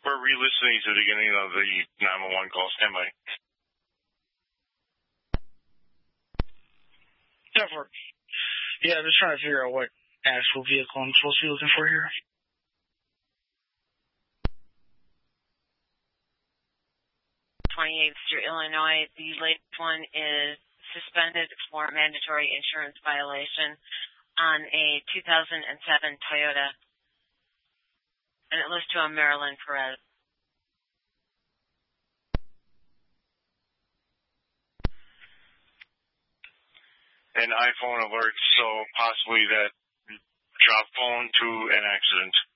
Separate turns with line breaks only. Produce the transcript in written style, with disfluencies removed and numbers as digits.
We're re-listening to the beginning of the 911 call. Stand by.
Definitely. Yeah, I'm just trying to figure out what actual vehicle I'm supposed to be looking for here.
Street, Illinois. The latest one is suspended for mandatory insurance violation on a 2007 Toyota. And it lists to a Marilyn Perez.
An iPhone alert, so possibly that dropped phone to an accident.